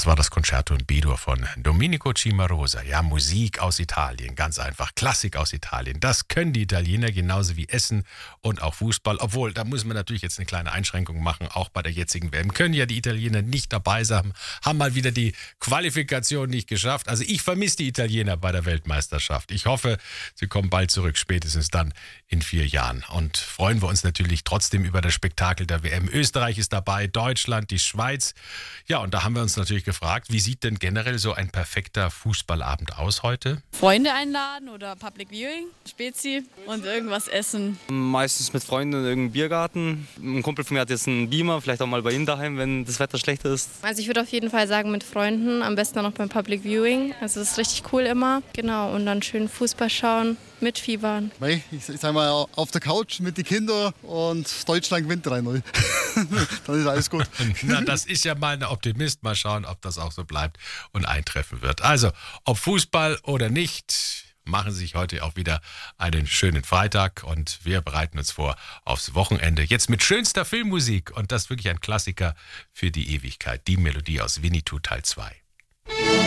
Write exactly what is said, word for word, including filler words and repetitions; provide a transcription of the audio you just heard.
Das war das Concerto in B-Dur von Domenico Cimarosa. Ja, Musik aus Italien, ganz einfach. Klassik aus Italien. Das können die Italiener genauso wie Essen und auch Fußball. Obwohl, da muss man natürlich jetzt eine kleine Einschränkung machen. Auch bei der jetzigen W M können ja die Italiener nicht dabei sein. Haben mal wieder die Qualifikation nicht geschafft. Also ich vermisse die Italiener bei der Weltmeisterschaft. Ich hoffe, sie kommen bald zurück, spätestens dann in vier Jahren. Und freuen wir uns natürlich trotzdem über das Spektakel der W M. Österreich ist dabei, Deutschland, die Schweiz. Ja, und da haben wir uns natürlich gefragt, wie sieht denn generell so ein perfekter Fußballabend aus heute? Freunde einladen oder Public Viewing, Spezi und irgendwas essen. Meistens mit Freunden in irgendeinem Biergarten. Ein Kumpel von mir hat jetzt einen Beamer, vielleicht auch mal bei ihm daheim, wenn das Wetter schlecht ist. Also ich würde auf jeden Fall sagen mit Freunden, am besten auch noch beim Public Viewing. Also das ist richtig cool immer. Genau, und dann schön Fußball schauen, mitfiebern. Ich, ich sag mal, auf der Couch mit den Kindern und Deutschland gewinnt drei null. Dann ist alles gut. Na, das ist ja mal ein Optimist. Mal schauen, ob das auch so bleibt und eintreffen wird. Also, ob Fußball oder nicht, machen Sie sich heute auch wieder einen schönen Freitag und wir bereiten uns vor aufs Wochenende. Jetzt mit schönster Filmmusik und das wirklich ein Klassiker für die Ewigkeit. Die Melodie aus Winnetou Teil zwei.